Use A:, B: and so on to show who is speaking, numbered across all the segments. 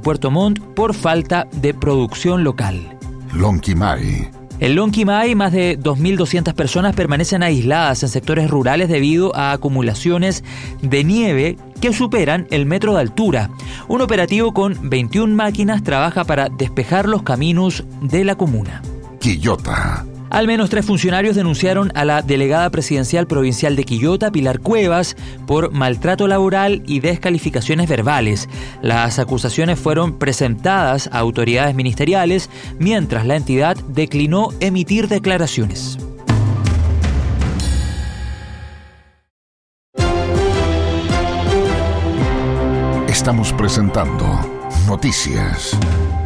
A: Puerto Montt por falta de producción local.
B: Lonquimay.
A: En Lonquimay, más de 2.200 personas permanecen aisladas en sectores rurales debido a acumulaciones de nieve que superan el metro de altura. Un operativo con 21 máquinas trabaja para despejar los caminos de la comuna.
B: Quillota.
A: Al menos 3 funcionarios denunciaron a la delegada presidencial provincial de Quillota, Pilar Cuevas, por maltrato laboral y descalificaciones verbales. Las acusaciones fueron presentadas a autoridades ministeriales, mientras la entidad declinó emitir declaraciones.
B: Estamos presentando Noticias.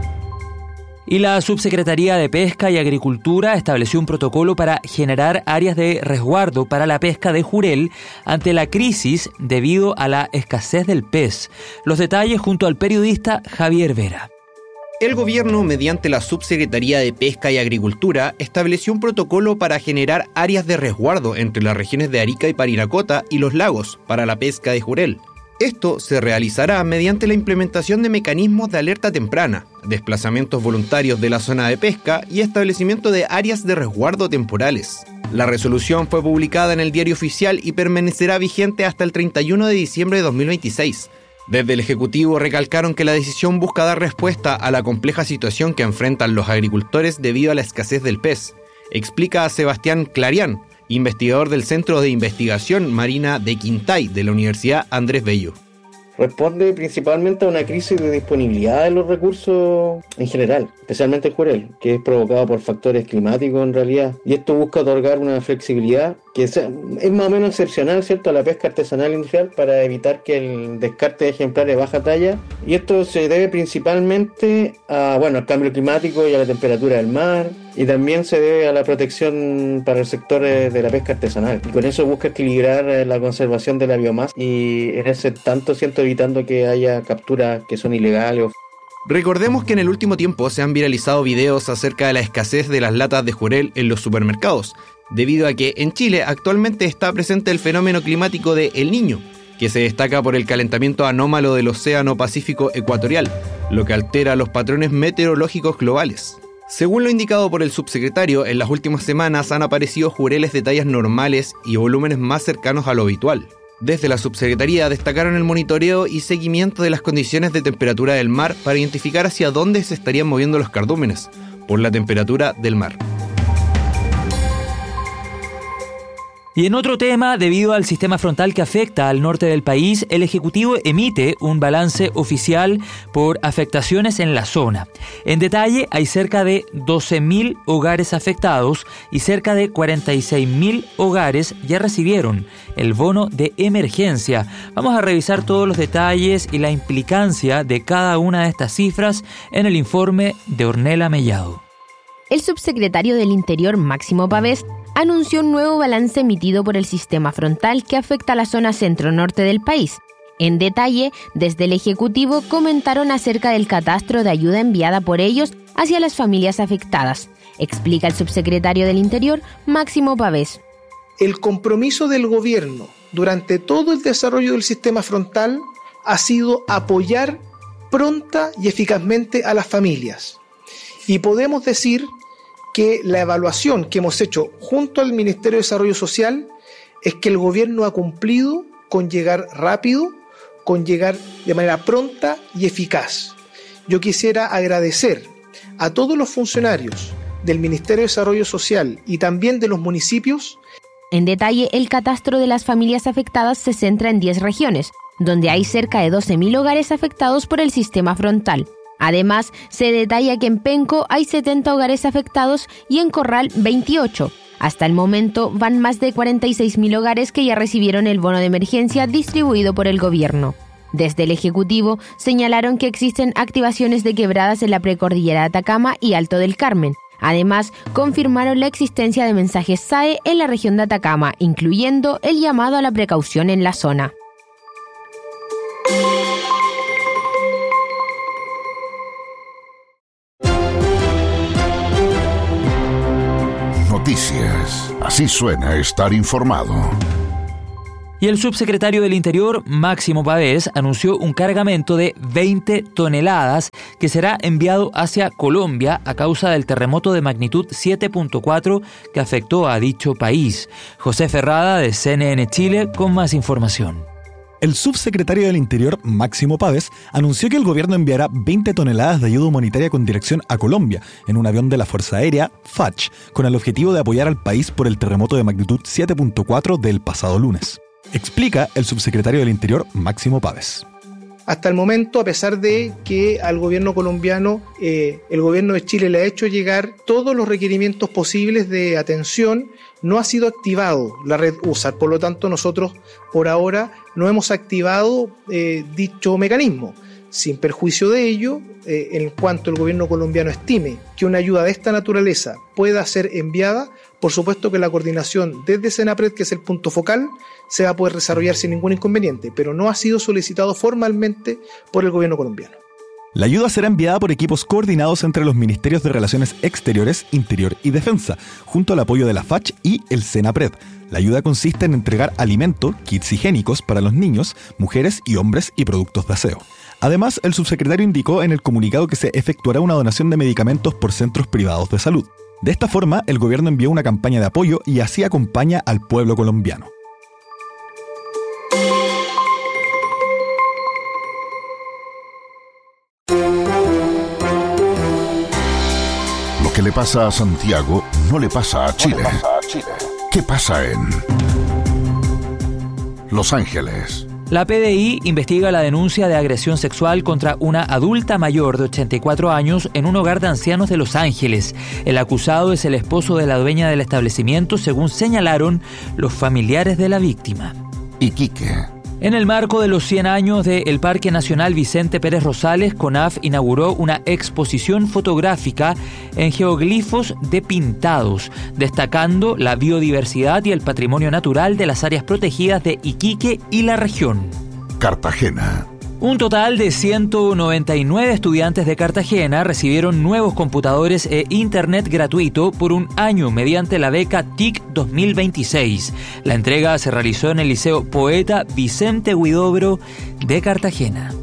A: Y la Subsecretaría de Pesca y Agricultura estableció un protocolo para generar áreas de resguardo para la pesca de jurel ante la crisis debido a la escasez del pez. Los detalles junto al periodista Javier Vera.
C: El gobierno, mediante la Subsecretaría de Pesca y Agricultura, estableció un protocolo para generar áreas de resguardo entre las regiones de Arica y Parinacota y los lagos para la pesca de jurel. Esto se realizará mediante la implementación de mecanismos de alerta temprana, desplazamientos voluntarios de la zona de pesca y establecimiento de áreas de resguardo temporales. La resolución fue publicada en el Diario Oficial y permanecerá vigente hasta el 31 de diciembre de 2026. Desde el Ejecutivo recalcaron que la decisión busca dar respuesta a la compleja situación que enfrentan los agricultores debido a la escasez del pez, explica a Sebastián Clarián, investigador del Centro de Investigación Marina de Quintay de la Universidad Andrés Bello.
D: Responde principalmente a una crisis de disponibilidad de los recursos en general, especialmente el jurel, que es provocado por factores climáticos en realidad. Y esto busca otorgar una flexibilidad que es más o menos excepcional, ¿cierto?, a la pesca artesanal industrial para evitar que el descarte de ejemplares de baja talla. Y esto se debe principalmente al cambio climático y a la temperatura del mar. Y también se debe a la protección para el sector de la pesca artesanal. Y con eso busca equilibrar la conservación de la biomasa y en ese tanto evitando que haya capturas que son ilegales.
C: Recordemos que en el último tiempo se han viralizado videos acerca de la escasez de las latas de jurel en los supermercados, debido a que en Chile actualmente está presente el fenómeno climático de El Niño, que se destaca por el calentamiento anómalo del Océano Pacífico Ecuatorial, lo que altera los patrones meteorológicos globales. Según lo indicado por el subsecretario, en las últimas semanas han aparecido jureles de tallas normales y volúmenes más cercanos a lo habitual. Desde la subsecretaría destacaron el monitoreo y seguimiento de las condiciones de temperatura del mar para identificar hacia dónde se estarían moviendo los cardúmenes, por la temperatura del mar.
A: Y en otro tema, debido al sistema frontal que afecta al norte del país, el Ejecutivo emite un balance oficial por afectaciones en la zona. En detalle, hay cerca de 12.000 hogares afectados y cerca de 46.000 hogares ya recibieron el bono de emergencia. Vamos a revisar todos los detalles y la implicancia de cada una de estas cifras en el informe de Ornella Mellado.
E: El subsecretario del Interior, Máximo Pavés, anunció un nuevo balance emitido por el sistema frontal que afecta a la zona centro-norte del país. En detalle, desde el Ejecutivo comentaron acerca del catastro de ayuda enviada por ellos hacia las familias afectadas, explica el subsecretario del Interior, Máximo Pavés.
F: El compromiso del gobierno durante todo el desarrollo del sistema frontal ha sido apoyar pronta y eficazmente a las familias. Y podemos decir que la evaluación que hemos hecho junto al Ministerio de Desarrollo Social es que el gobierno ha cumplido con llegar rápido, con llegar de manera pronta y eficaz. Yo quisiera agradecer a todos los funcionarios del Ministerio de Desarrollo Social y también de los municipios.
E: En detalle, el catastro de las familias afectadas se centra en 10 regiones, donde hay cerca de 12.000 hogares afectados por el sistema frontal. Además, se detalla que en Penco hay 70 hogares afectados y en Corral 28. Hasta el momento van más de 46.000 hogares que ya recibieron el bono de emergencia distribuido por el gobierno. Desde el Ejecutivo señalaron que existen activaciones de quebradas en la precordillera de Atacama y Alto del Carmen. Además, confirmaron la existencia de mensajes SAE en la región de Atacama, incluyendo el llamado a la precaución en la zona.
B: Noticias. Así suena estar informado.
A: Y el subsecretario del Interior, Máximo Pavés, anunció un cargamento de 20 toneladas que será enviado hacia Colombia a causa del terremoto de magnitud 7.4 que afectó a dicho país. José Ferrada, de CNN Chile, con más información.
G: El subsecretario del Interior, Máximo Pavés, anunció que el gobierno enviará 20 toneladas de ayuda humanitaria con dirección a Colombia en un avión de la Fuerza Aérea, FACH, con el objetivo de apoyar al país por el terremoto de magnitud 7.4 del pasado lunes. Explica el subsecretario del Interior, Máximo Pavés.
F: Hasta el momento, a pesar de que al gobierno colombiano, el gobierno de Chile le ha hecho llegar todos los requerimientos posibles de atención, no ha sido activado la red USAR. Por lo tanto, nosotros por ahora no hemos activado dicho mecanismo. Sin perjuicio de ello, en cuanto el gobierno colombiano estime que una ayuda de esta naturaleza pueda ser enviada, por supuesto que la coordinación desde Senapred, que es el punto focal, se va a poder desarrollar sin ningún inconveniente, pero no ha sido solicitado formalmente por el gobierno colombiano.
G: La ayuda será enviada por equipos coordinados entre los Ministerios de Relaciones Exteriores, Interior y Defensa, junto al apoyo de la FACH y el Senapred. La ayuda consiste en entregar alimento, kits higiénicos para los niños, mujeres y hombres y productos de aseo. Además, el subsecretario indicó en el comunicado que se efectuará una donación de medicamentos por centros privados de salud. De esta forma, el gobierno envió una campaña de apoyo y así acompaña al pueblo colombiano.
B: Lo que le pasa a Santiago no le pasa a Chile. ¿Qué pasa en Los Ángeles?
A: La PDI investiga la denuncia de agresión sexual contra una adulta mayor de 84 años en un hogar de ancianos de Los Ángeles. El acusado es el esposo de la dueña del establecimiento, según señalaron los familiares de la víctima.
B: Iquique.
A: En el marco de los 100 años del Parque Nacional Vicente Pérez Rosales, CONAF inauguró una exposición fotográfica en geoglifos de pintados, destacando la biodiversidad y el patrimonio natural de las áreas protegidas de Iquique y la región.
B: Cartagena.
A: Un total de 199 estudiantes de Cartagena recibieron nuevos computadores e internet gratuito por un año mediante la beca TIC 2026. La entrega se realizó en el Liceo Poeta Vicente Huidobro de Cartagena.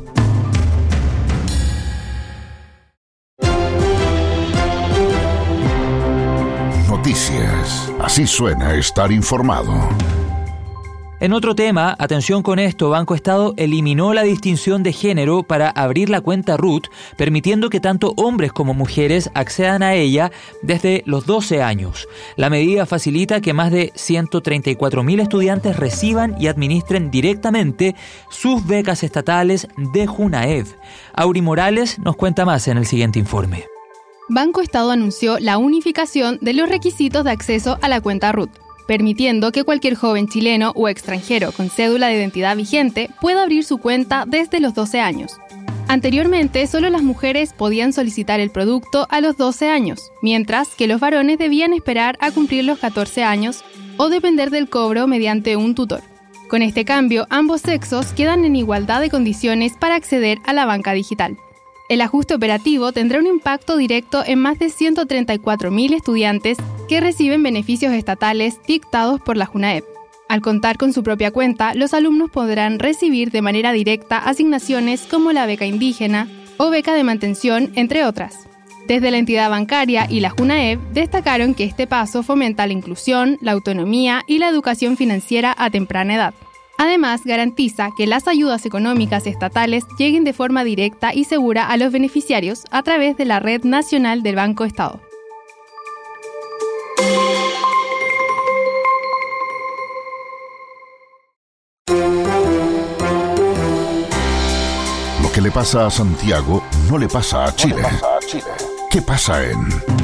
B: Noticias. Así suena estar informado.
A: En otro tema, atención con esto, Banco Estado eliminó la distinción de género para abrir la cuenta RUT, permitiendo que tanto hombres como mujeres accedan a ella desde los 12 años. La medida facilita que más de 134.000 estudiantes reciban y administren directamente sus becas estatales de JUNAEV. Auri Morales nos cuenta más en el siguiente informe.
H: Banco Estado anunció la unificación de los requisitos de acceso a la cuenta RUT, permitiendo que cualquier joven chileno o extranjero con cédula de identidad vigente pueda abrir su cuenta desde los 12 años. Anteriormente, solo las mujeres podían solicitar el producto a los 12 años, mientras que los varones debían esperar a cumplir los 14 años o depender del cobro mediante un tutor. Con este cambio, ambos sexos quedan en igualdad de condiciones para acceder a la banca digital. El ajuste operativo tendrá un impacto directo en más de 134.000 estudiantes que reciben beneficios estatales dictados por la JUNAEV. Al contar con su propia cuenta, los alumnos podrán recibir de manera directa asignaciones como la beca indígena o beca de mantención, entre otras. Desde la entidad bancaria y la JUNAEV destacaron que este paso fomenta la inclusión, la autonomía y la educación financiera a temprana edad. Además, garantiza que las ayudas económicas estatales lleguen de forma directa y segura a los beneficiarios a través de la Red Nacional del Banco Estado.
B: Lo que le pasa a Santiago no le pasa a Chile. ¿Qué pasa en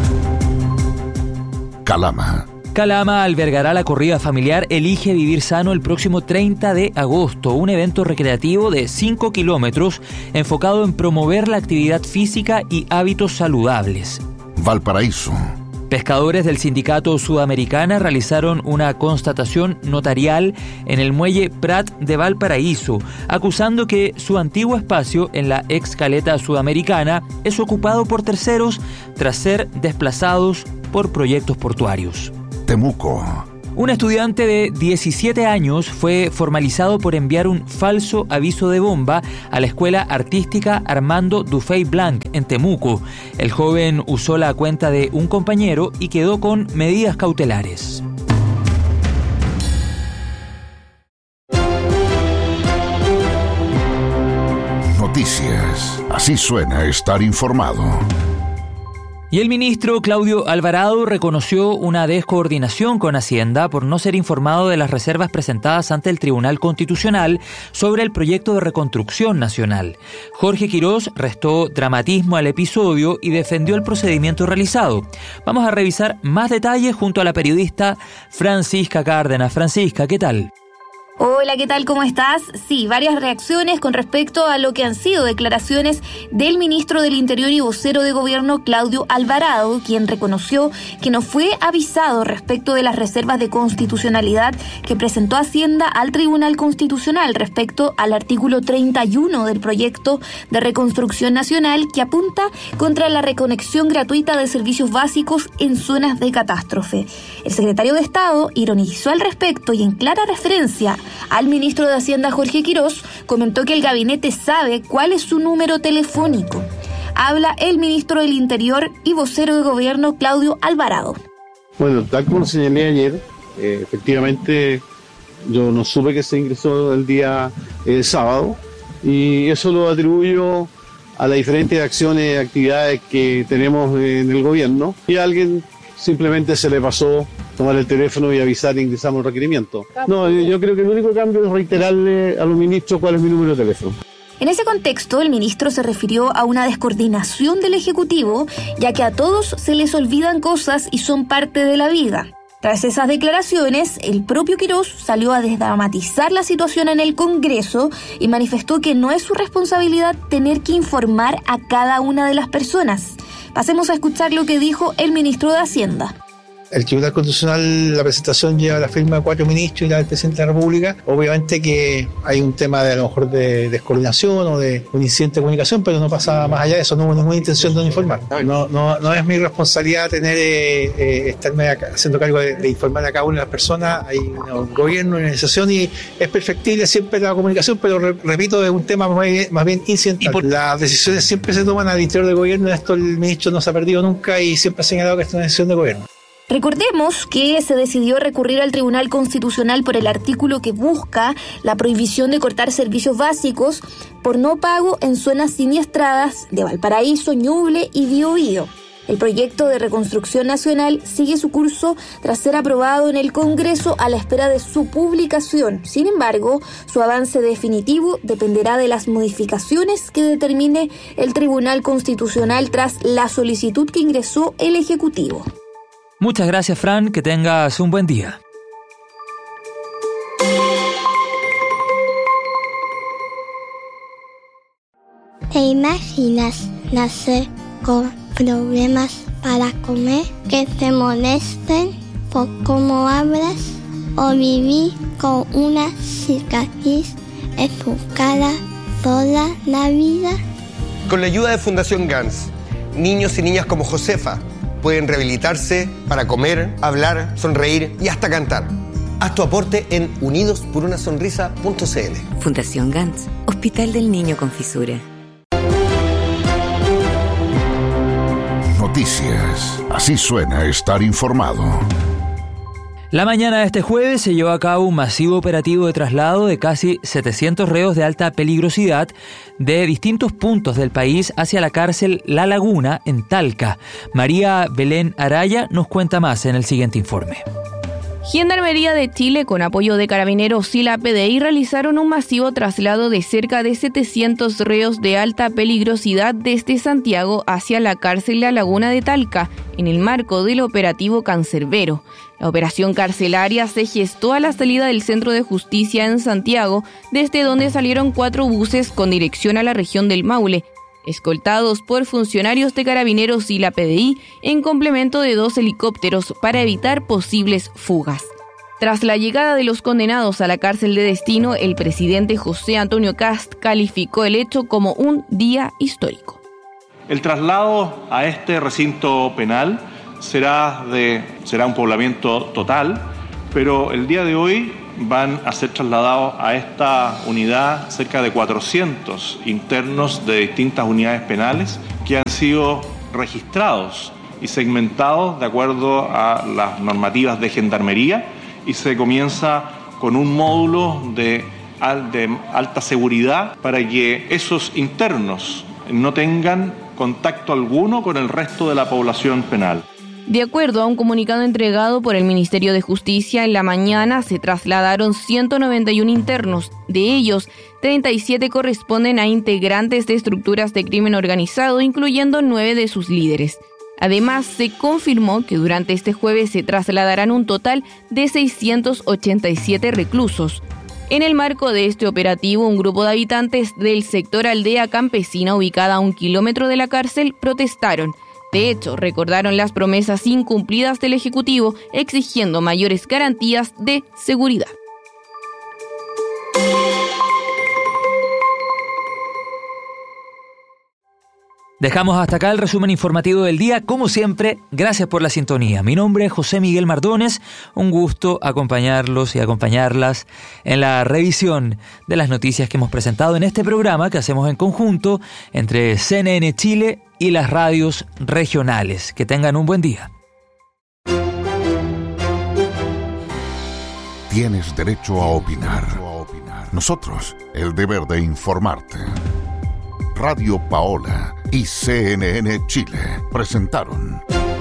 B: Calama?
A: Calama albergará la corrida familiar Elige Vivir Sano el próximo 30 de agosto, un evento recreativo de 5 kilómetros enfocado en promover la actividad física y hábitos saludables.
B: Valparaíso.
A: Pescadores del Sindicato Sudamericana realizaron una constatación notarial en el muelle Prat de Valparaíso, acusando que su antiguo espacio en la ex caleta sudamericana es ocupado por terceros tras ser desplazados por proyectos portuarios.
B: Temuco.
A: Un estudiante de 17 años fue formalizado por enviar un falso aviso de bomba a la Escuela Artística Armando Dufay Blanc en Temuco. El joven usó la cuenta de un compañero y quedó con medidas cautelares.
B: Noticias. Así suena estar informado.
A: Y el ministro Claudio Alvarado reconoció una descoordinación con Hacienda por no ser informado de las reservas presentadas ante el Tribunal Constitucional sobre el proyecto de reconstrucción nacional. Jorge Quirós restó dramatismo al episodio y defendió el procedimiento realizado. Vamos a revisar más detalles junto a la periodista Francisca Cárdenas. Francisca, ¿qué tal?
I: Hola, ¿qué tal? ¿Cómo estás? Sí, varias reacciones con respecto a lo que han sido declaraciones del ministro del Interior y vocero de gobierno Claudio Alvarado, quien reconoció que no fue avisado respecto de las reservas de constitucionalidad que presentó Hacienda al Tribunal Constitucional respecto al artículo 31 del proyecto de reconstrucción nacional que apunta contra la reconexión gratuita de servicios básicos en zonas de catástrofe. El secretario de Estado ironizó al respecto y en clara referencia al ministro de Hacienda Jorge Quirós comentó que el gabinete sabe cuál es su número telefónico. Habla el ministro del Interior y vocero de gobierno Claudio Alvarado.
J: Bueno, tal como lo señalé ayer, efectivamente yo no supe que se ingresó el día sábado y eso lo atribuyo a las diferentes acciones y actividades que tenemos en el gobierno y a alguien simplemente se le pasó tomar el teléfono y avisar e ingresamos el requerimiento. No, yo creo que el único cambio es reiterarle a los ministros cuál es mi número de teléfono.
I: En ese contexto, el ministro se refirió a una descoordinación del Ejecutivo, ya que a todos se les olvidan cosas y son parte de la vida. Tras esas declaraciones, el propio Quirós salió a desdramatizar la situación en el Congreso y manifestó que no es su responsabilidad tener que informar a cada una de las personas. Pasemos a escuchar lo que dijo el ministro de Hacienda.
K: El Tribunal Constitucional, la presentación lleva la firma de 4 ministros y la del Presidente de la República. Obviamente que hay un tema de a lo mejor de descoordinación o de un incidente de comunicación, pero no pasa más allá de eso, no hubo ninguna intención de no informar. No es mi responsabilidad estarme haciendo cargo de informar a cada una de las personas. Hay un gobierno, una organización y es perfectible siempre la comunicación, pero repito, es un tema más bien incidental. Las decisiones siempre se toman al interior del gobierno, esto el ministro no se ha perdido nunca y siempre ha señalado que es una decisión de gobierno.
I: Recordemos que se decidió recurrir al Tribunal Constitucional por el artículo que busca la prohibición de cortar servicios básicos por no pago en zonas siniestradas de Valparaíso, Ñuble y Biobío. El proyecto de reconstrucción nacional sigue su curso tras ser aprobado en el Congreso a la espera de su publicación. Sin embargo, su avance definitivo dependerá de las modificaciones que determine el Tribunal Constitucional tras la solicitud que ingresó el Ejecutivo.
A: Muchas gracias, Fran, que tengas un buen día.
L: ¿Te imaginas nacer con problemas para comer, que te molesten por cómo hablas o vivir con una cicatriz en tu cara toda la vida?
M: Con la ayuda de Fundación GANS, niños y niñas como Josefa pueden rehabilitarse para comer, hablar, sonreír y hasta cantar. Haz tu aporte en unidosporunasonrisa.cl.
N: Fundación GANS, Hospital del Niño con Fisura.
B: Noticias. Así suena estar informado.
A: La mañana de este jueves se llevó a cabo un masivo operativo de traslado de casi 700 reos de alta peligrosidad de distintos puntos del país hacia la cárcel La Laguna en Talca. María Belén Araya nos cuenta más en el siguiente informe.
E: Gendarmería de Chile, con apoyo de Carabineros y la PDI, realizaron un masivo traslado de cerca de 700 reos de alta peligrosidad desde Santiago hacia la cárcel La Laguna de Talca, en el marco del operativo Cancerbero. La operación carcelaria se gestó a la salida del Centro de Justicia en Santiago, desde donde salieron 4 buses con dirección a la región del Maule, escoltados por funcionarios de Carabineros y la PDI, en complemento de 2 helicópteros para evitar posibles fugas. Tras la llegada de los condenados a la cárcel de destino, el presidente José Antonio Kast calificó el hecho como un día histórico.
O: El traslado a este recinto penal será un poblamiento total pero el día de hoy van a ser trasladados a esta unidad cerca de 400 internos de distintas unidades penales que han sido registrados y segmentados de acuerdo a las normativas de gendarmería, y se comienza con un módulo de alta seguridad para que esos internos no tengan contacto alguno con el resto de la población penal.
P: De acuerdo a un comunicado entregado por el Ministerio de Justicia, en la mañana se trasladaron 191 internos. De ellos, 37 corresponden a integrantes de estructuras de crimen organizado, incluyendo 9 de sus líderes. Además, se confirmó que durante este jueves se trasladarán un total de 687 reclusos. En el marco de este operativo, un grupo de habitantes del sector Aldea Campesina, ubicada a 1 kilómetro de la cárcel, protestaron. De hecho, recordaron las promesas incumplidas del Ejecutivo, exigiendo mayores garantías de seguridad.
A: Dejamos hasta acá el resumen informativo del día. Como siempre, gracias por la sintonía. Mi nombre es José Miguel Mardones. Un gusto acompañarlos y acompañarlas en la revisión de las noticias que hemos presentado en este programa que hacemos en conjunto entre CNN Chile y las radios regionales. Que tengan un buen día.
B: Tienes derecho a opinar. Nosotros, el deber de informarte. Radio Paola y CNN Chile presentaron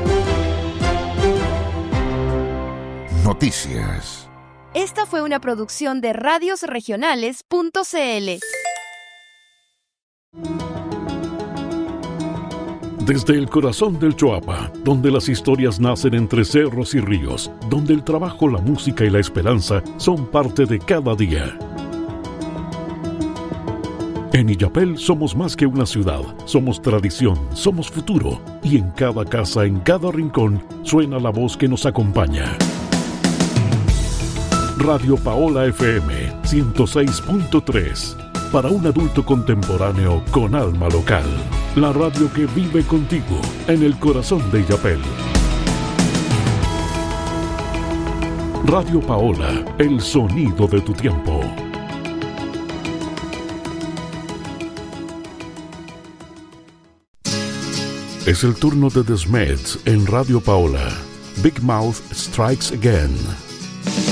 B: Noticias.
Q: Esta fue una producción de radiosregionales.cl.
R: Desde el corazón del Choapa, donde las historias nacen entre cerros y ríos, donde el trabajo, la música y la esperanza son parte de cada día. En Illapel somos más que una ciudad, somos tradición, somos futuro, y en cada casa, en cada rincón, suena la voz que nos acompaña. Radio Paola FM 106.3, para un adulto contemporáneo con alma local. La radio que vive contigo, en el corazón de Illapel. Radio Paola, el sonido de tu tiempo. Es el turno de The Smiths en Radio Paola. Big Mouth Strikes Again.